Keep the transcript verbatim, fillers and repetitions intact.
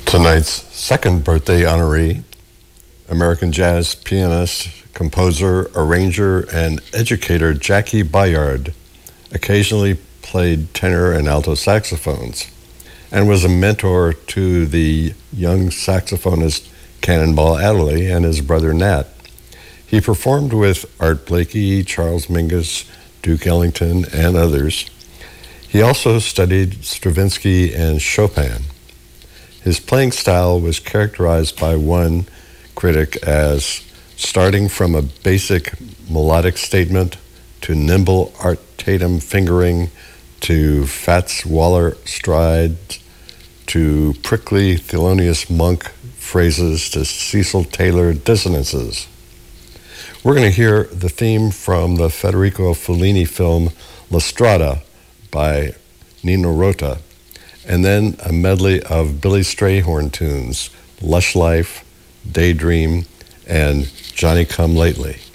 Tonight's second birthday honoree, American jazz pianist, composer, arranger, and educator Jackie Bayard, occasionally played tenor and alto saxophones, and was a mentor to the young saxophonist Cannonball Adderley and his brother Nat. He performed with Art Blakey, Charles Mingus, Duke Ellington, and others. He also studied Stravinsky and Chopin. His playing style was characterized by one critic as starting from a basic melodic statement to nimble Art Tatum fingering to Fats Waller stride to prickly Thelonious Monk phrases to Cecil Taylor dissonances. We're going to hear the theme from the Federico Fellini film La Strada by Nino Rota, and then a medley of Billy Strayhorn tunes, Lush Life, Daydream, and Johnny Come Lately.